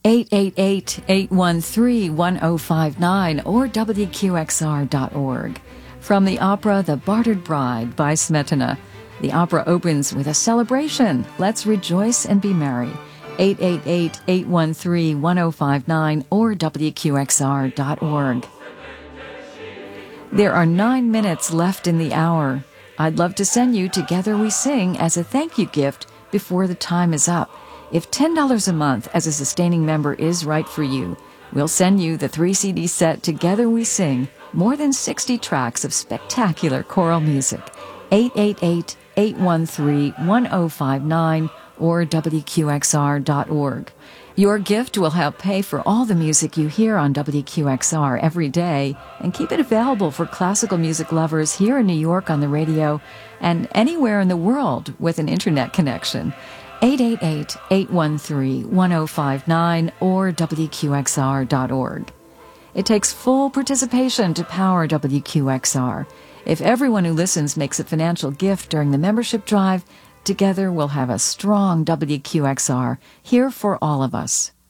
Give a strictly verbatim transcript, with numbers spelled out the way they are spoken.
eight eight eight, eight one three, one zero five nine or W Q X R dot org. From the opera The Bartered Bride by Smetana, the opera opens with a celebration. Let's rejoice and be merry. eight eight eight, eight one three, one zero five nine or W Q X R dot org. There are nine minutes left in the hour. I'd love to send you Together We Sing as a thank you gift before the time is up. If ten dollars a month as a sustaining member is right for you, we'll send you the three C D set Together We Sing, more than sixty tracks of spectacular choral music. eight eight eight, eight one three, one zero five nine or W Q X R dot org. Your gift will help pay for all the music you hear on W Q X R every day and keep it available for classical music lovers here in New York on the radio and anywhere in the world with an internet connection. eight eight eight, eight one three, one zero five nine or W Q X R dot org. It takes full participation to power W Q X R. If everyone who listens makes a financial gift during the membership drive, together we'll have a strong W Q X R here for all of us.